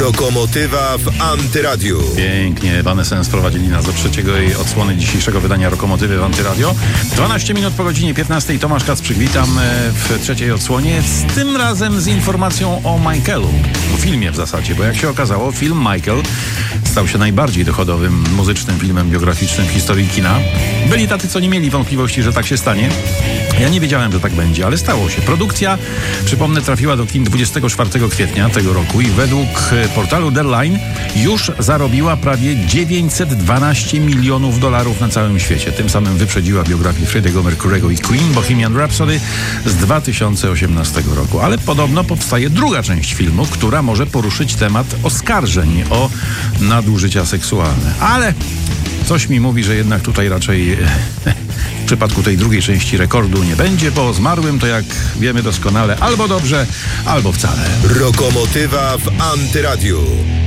Rokomotywa w Antyradiu. Pięknie, Evanescence prowadzili nas do trzeciej odsłony dzisiejszego wydania Rokomotywy w Antyradio. 12 minut po godzinie 15. Tomasz Kacprzyk, witam w trzeciej odsłonie. Tym razem z informacją o Michaelu. O filmie w zasadzie, bo jak się okazało, film Michael stał się najbardziej dochodowym muzycznym filmem biograficznym w historii kina. Byli tacy, co nie mieli wątpliwości, że tak się stanie. Ja nie wiedziałem, że tak będzie, ale stało się. Produkcja, przypomnę, trafiła do kin 24 kwietnia tego roku i według portalu Deadline już zarobiła prawie 912 milionów dolarów na całym świecie. Tym samym wyprzedziła biografię Freddie'ego Mercury'ego i Queen, Bohemian Rhapsody z 2018 roku. Ale podobno powstaje druga część filmu, która może poruszyć temat oskarżeń o nadużycia seksualne. Ale coś mi mówi, że jednak tutaj raczej w przypadku tej drugiej części rekordu nie będzie, bo o zmarłym to, jak wiemy doskonale, albo dobrze, albo wcale. Rokomotywa w Antyradiu.